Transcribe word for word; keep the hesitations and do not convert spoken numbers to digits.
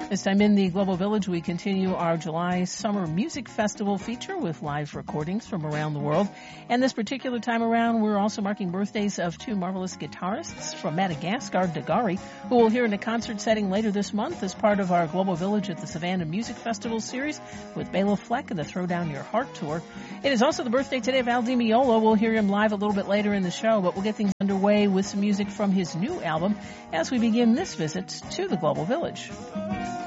This time in the Global Village, we continue our July Summer Music Festival feature with live recordings from around the world. And this particular time around, we're also marking birthdays of two marvelous guitarists from Madagascar, Dagari, who we'll hear in a concert setting later this month as part of our Global Village at the Savannah Music Festival series with Bela Fleck and the Throw Down Your Heart tour. It is also the birthday today of Al Di Meola. We'll hear him live a little bit later in the show, but we'll get things underway with some music from his new album as we begin this visit to the Global Village.